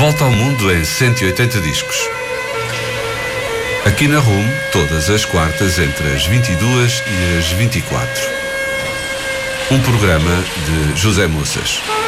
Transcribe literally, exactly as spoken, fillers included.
Volta ao mundo em cento e oitenta discos. Aqui na Rumo, todas as quartas entre as vinte e duas e as vinte e quatro. Um programa de José Moças.